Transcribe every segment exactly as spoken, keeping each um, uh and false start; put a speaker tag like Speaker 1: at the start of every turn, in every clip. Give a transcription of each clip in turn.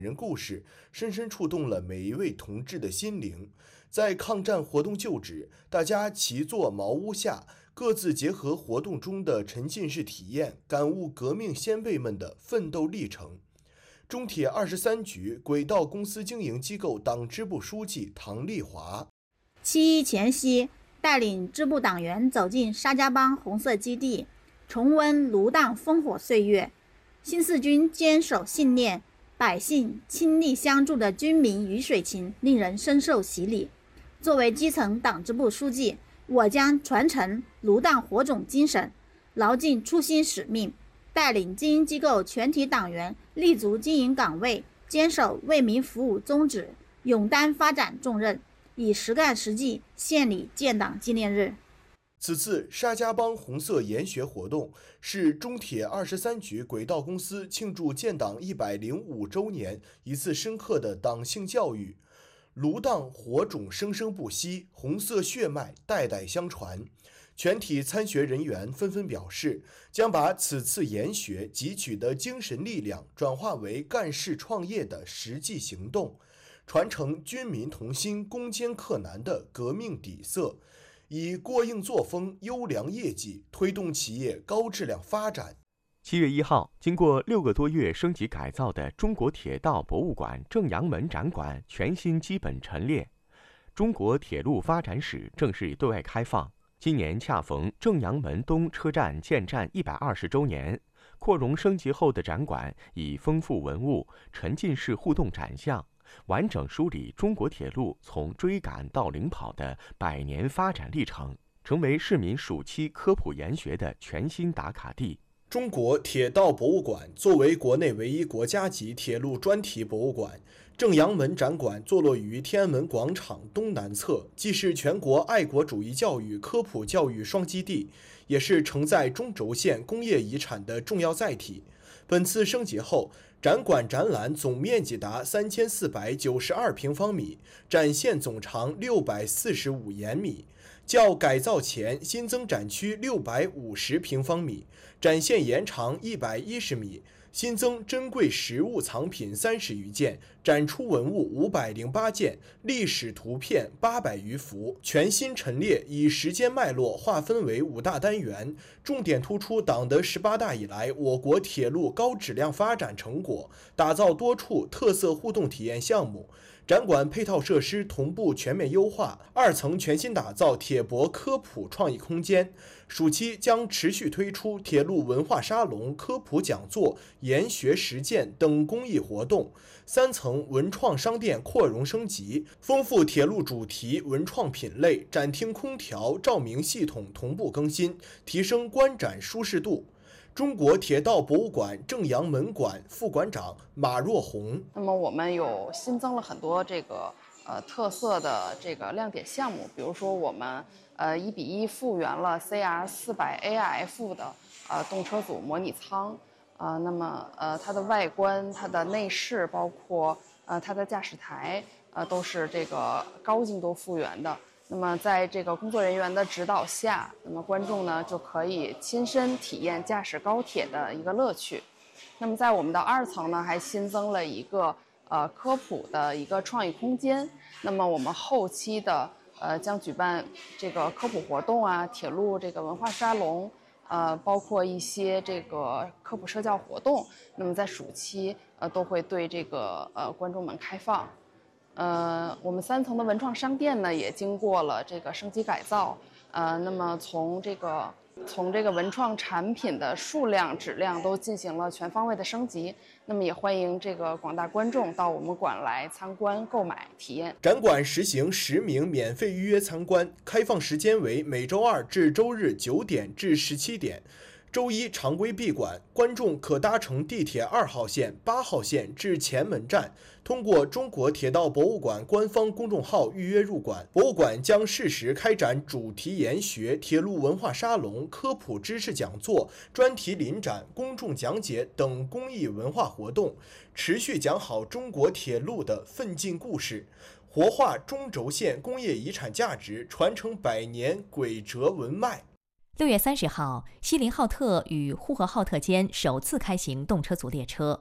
Speaker 1: 人故事深深触动了每一位同志的心灵。在抗战活动旧址，大家齐坐茅屋下，各自结合活动中的沉浸式体验，感悟革命先辈们的奋斗历程。中铁二十三局轨道公司经营机构党支部书记唐丽华：
Speaker 2: 七一前夕，带领支部党员走进沙家浜红色基地，重温卢荡烽火岁月。新四军坚守信念，百姓倾力相助的军民鱼水情令人深受洗礼。作为基层党支部书记，我将传承卢荡火种精神，牢记初心使命，带领经营机构全体党员立足经营岗位，坚守为民服务宗旨，勇担发展重任，以实干实际献礼建党纪念日。
Speaker 1: 此次沙家浜红色研学活动是中铁二十三局轨道公司庆祝建党一百零五周年一次深刻的党性教育。卢荡火种生生不息，红色血脉代代相传。全体参学人员纷纷表示，将把此次研学汲取的精神力量转化为干事创业的实际行动，传承军民同心、攻坚克难的革命底色，以过硬作风、优良业绩推动企业高质量发展。
Speaker 3: 七月一号，经过六个多月升级改造的中国铁道博物馆正阳门展馆全新基本陈列，中国铁路发展史正式对外开放。今年恰逢正阳门东车站建站一百二十周年，扩容升级后的展馆以丰富文物、沉浸式互动展项，完整梳理中国铁路从追赶到领跑的百年发展历程，成为市民暑期科普研学的全新打卡地。
Speaker 1: 中国铁道博物馆作为国内唯一国家级铁路专题博物馆，正阳门展馆坐落于天安门广场东南侧，既是全国爱国主义教育科普教育双基地，也是承载中轴线工业遗产的重要载体。本次升级后，展馆展览总面积达三千四百九十二平方米，展线总长六百四十五延米，较改造前新增展区六百五十平方米，展线延长一百一十米，新增珍贵实物藏品三十余件，展出文物五百零八件，历史图片八百余幅。全新陈列以时间脉络划分为五大单元，重点突出党的十八大以来我国铁路高质量发展成果，打造多处特色互动体验项目。展馆配套设施同步全面优化，二层全新打造铁博科普创意空间。暑期将持续推出铁路文化沙龙、科普讲座、研学实践等公益活动。三层文创商店扩容升级，丰富铁路主题文创品类，展厅空调、照明系统同步更新，提升观展舒适度。中国铁道博物馆正阳门馆副馆长马若红：
Speaker 4: 那么我们有新增了很多这个呃特色的这个亮点项目，比如说我们呃一比一复原了 C R 四百 A I F 的呃动车组模拟舱，呃那么呃它的外观、它的内饰，包括呃它的驾驶台，呃都是这个高精度复原的。那么在这个工作人员的指导下，那么观众呢就可以亲身体验驾驶高铁的一个乐趣。那么在我们的二层呢，还新增了一个呃科普的一个创意空间。那么我们后期的呃将举办这个科普活动啊，铁路这个文化沙龙，呃包括一些这个科普社教活动。那么在暑期呃都会对这个呃观众们开放。呃，我们三层的文创商店呢，也经过了这个升级改造。呃，那么从这个从这个文创产品的数量、质量都进行了全方位的升级。那么也欢迎这个广大观众到我们馆来参观、购买、体验。
Speaker 1: 展馆实行实名免费预约参观，开放时间为每周二至周日九点至十七点。周一常规闭馆，观众可搭乘地铁二号线、八号线至前门站，通过中国铁道博物馆官方公众号预约入馆。博物馆将适时开展主题研学、铁路文化沙龙、科普知识讲座、专题临展、公众讲解等公益文化活动，持续讲好中国铁路的奋进故事，活化中轴线工业遗产价值，传承百年轨辙文脉。
Speaker 5: 六月三十号，锡林浩特与呼和浩特间首次开行动车组列车。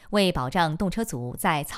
Speaker 5: 为保障动车组在草